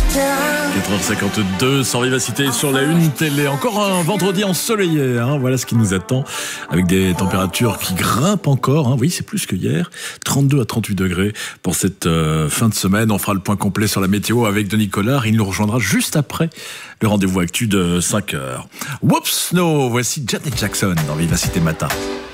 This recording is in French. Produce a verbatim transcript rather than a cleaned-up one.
quatre heures cinquante-deux, sans vivacité sur la une télé. Encore un vendredi ensoleillé, hein. Voilà ce qui nous attend, avec des températures qui grimpent encore, hein. Oui, c'est plus que hier. trente-deux à trente-huit degrés pour cette euh, fin de semaine. On fera le point complet sur la météo avec Denis Collard. Il nous rejoindra juste après le rendez-vous actu de cinq heures. Whoops, no, voici Janet Jackson dans Vivacité Matin.